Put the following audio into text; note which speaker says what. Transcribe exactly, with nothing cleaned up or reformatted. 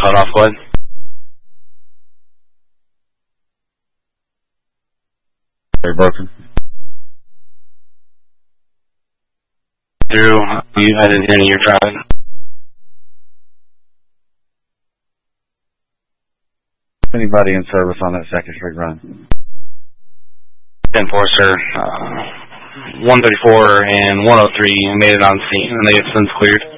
Speaker 1: Cut off, go ahead.
Speaker 2: They're broken.
Speaker 1: Drew, you, I didn't hear any of your traffic.
Speaker 2: Anybody in service on that Second Street run?
Speaker 1: ten four, sir. Uh, one thirty-four and one oh three made it on scene, and they have since cleared.